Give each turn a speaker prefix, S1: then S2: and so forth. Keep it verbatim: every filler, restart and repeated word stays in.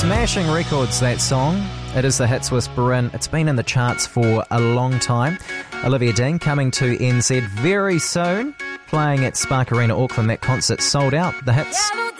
S1: Smashing records, that song. It is the Hits Whisperer, and it's been in the charts for a long time. Olivia Dean coming to N Z very soon, playing at Spark Arena, Auckland. That concert sold out. The Hits